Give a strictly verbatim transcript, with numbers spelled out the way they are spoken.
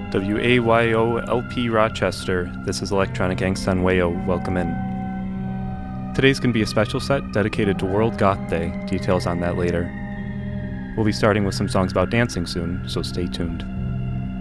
W A Y O L P Rochester, this is Electronic Angst on Wayo, welcome in. Today's going to be a special set dedicated to World Goth Day, details on that later. We'll be starting with some songs about dancing soon, so stay tuned.